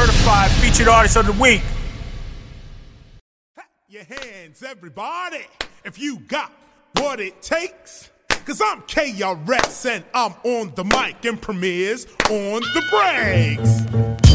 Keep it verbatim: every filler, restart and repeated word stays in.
Certified featured artist of the week. Your hands, everybody, if you got what it takes. Cause I'm K R S and I'm on the mic and Premier's on the breaks.